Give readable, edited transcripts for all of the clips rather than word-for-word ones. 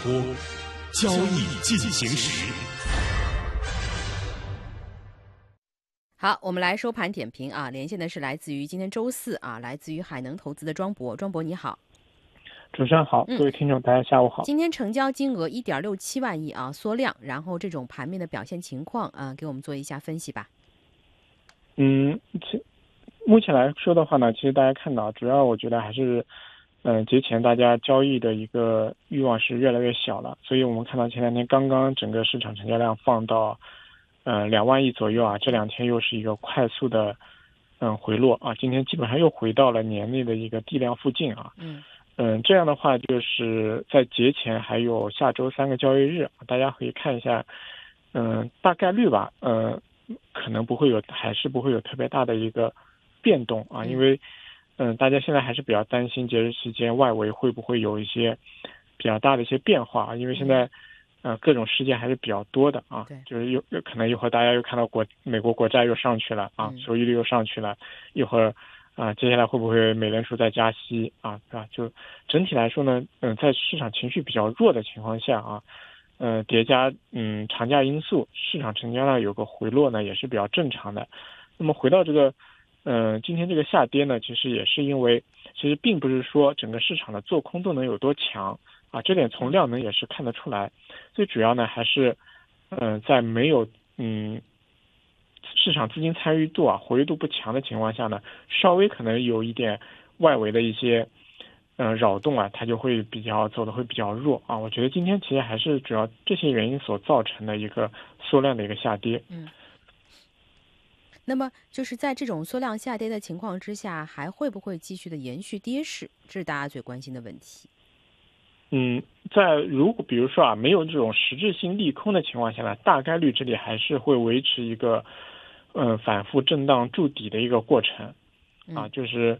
托，交易进行时。 好，我们来收盘点评啊，连线的是来自于今天周四啊，来自于海能投资的庄博，庄博你好。 主持人好，各位听众大家下午好。 今天成交金额1.67万亿啊，缩量，然后这种盘面的表现情况啊，给我们做一下分析吧。 目前来说的话呢，其实大家看到，主要我觉得还是，节前大家交易的一个欲望是越来越小了，所以我们看到前两天刚刚整个市场成交量放到2万亿左右啊，这两天又是一个快速的回落啊，今天基本上又回到了年内的一个地量附近啊。这样的话就是在节前还有下周3个交易日，大家可以看一下，大概率吧，可能不会有，还是不会有特别大的一个变动啊，因为大家现在还是比较担心节日期间外围会不会有一些比较大的一些变化，因为现在各种事件还是比较多的啊，就是有可能一会儿大家又看到美国国债又上去了啊，收益率又上去了，一会儿接下来会不会美联储再加息啊，是吧？就整体来说呢，在市场情绪比较弱的情况下啊，叠加长假因素，市场成交量有个回落呢，也是比较正常的。那么回到这个今天这个下跌呢，其实也是因为，其实并不是说整个市场的做空动能有多强啊，这点从量能也是看得出来。最主要呢还是在没有市场资金参与度啊活跃度不强的情况下呢，稍微可能有一点外围的一些扰动啊，它就会走的会比较弱啊。我觉得今天其实还是主要这些原因所造成的一个缩量的一个下跌。 那么就是在这种缩量下跌的情况之下，还会不会继续的延续跌势？这是大家最关心的问题。 如果比如说啊，没有这种实质性利空的情况下呢，大概率这里还是会维持一个反复震荡筑底的一个过程啊，就是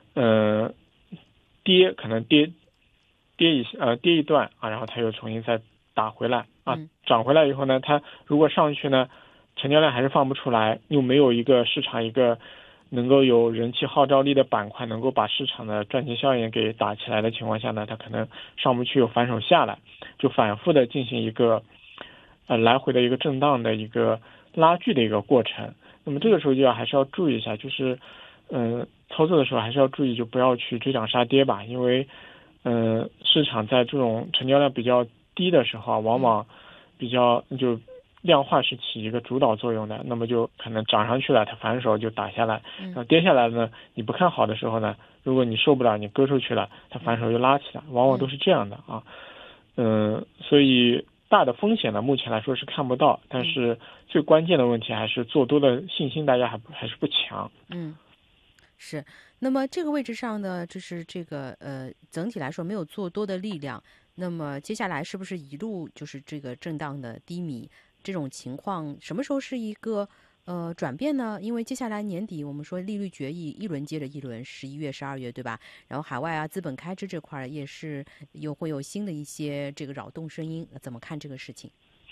可能跌一段啊，然后它又重新再打回来啊，涨回来以后呢，它如果上去呢，成交量还是放不出来，又没有一个市场一个能够有人气号召力的板块能够把市场的赚钱效应给打起来的情况下呢，它可能上不去又反手下来，就反复的进行一个来回的一个震荡的一个拉锯的一个过程。那么这个时候还是要注意一下，就是操作的时候还是要注意，就不要去追涨杀跌吧，因为市场在这种成交量比较低的时候往往就量化是起一个主导作用的，那么就可能涨上去了，它反手就打下来，然后跌下来呢，你不看好的时候呢，如果你受不了，你割出去了，它反手又拉起来，往往都是这样的啊。所以大的风险呢，目前来说是看不到，但是最关键的问题还是做多的信心，大家还是不强。 是。那么这个位置上呢，就是这个整体来说没有做多的力量，那么接下来是不是一路就是这个震荡的低迷？这种情况什么时候是一个转变呢？因为接下来年底我们说利率决议一轮接着一轮，11月、12月，对吧？然后海外啊资本开支这块也是又会有新的一些这个扰动声音，怎么看这个事情？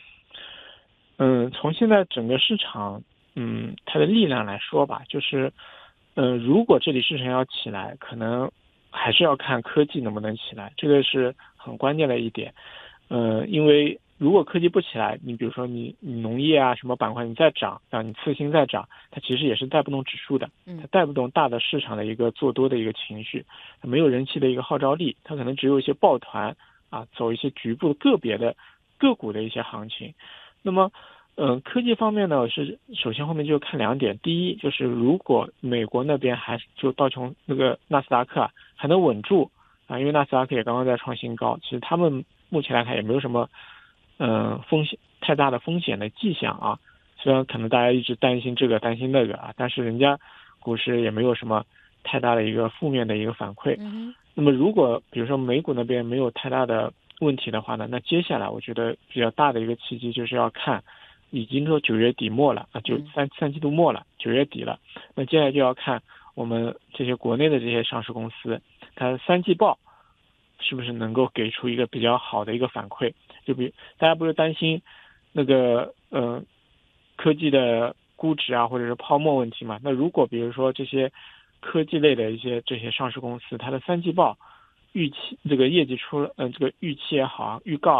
从现在整个市场它的力量来说吧，就是如果这里市场要起来，可能还是要看科技能不能起来，这个是很关键的一点。因为如果科技不起来，你比如说你农业啊什么板块你再涨啊，你次新再涨，它其实也是带不动指数的，它带不动大的市场的一个做多的一个情绪，它没有人气的一个号召力，它可能只有一些抱团啊，走一些局部个别的个股的一些行情。那么科技方面呢，是首先后面就看2点，第一就是如果美国那边还就道琼那个纳斯达克还能稳住啊，因为纳斯达克也刚刚在创新高，其实他们目前来看也没有什么风险太大的风险的迹象啊，虽然可能大家一直担心这个担心那个啊，但是人家股市也没有什么太大的一个负面的一个反馈。那么如果比如说美股那边没有太大的问题的话呢，那接下来我觉得比较大的一个契机就是要看，已经说9月底末了啊，三季度末了，9月底了，那接下来就要看我们这些国内的这些上市公司，它3季报是不是能够给出一个比较好的一个反馈。就比大家不是担心那个科技的估值啊，或者是泡沫问题嘛？那如果比如说这些科技类的这些上市公司，它的3季报预期这个业绩这个预期也好，预告